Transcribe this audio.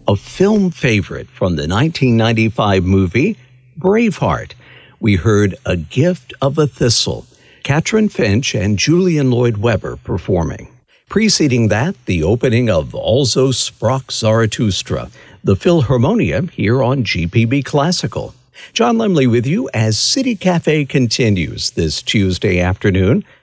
a film favorite from the 1995 movie Braveheart. We heard A Gift of a Thistle, Katrin Finch and Julian Lloyd Webber performing. Preceding that, the opening of Also Sprach Zarathustra, the Philharmonia here on GPB Classical. John Lemley with you as City Cafe continues this Tuesday afternoon.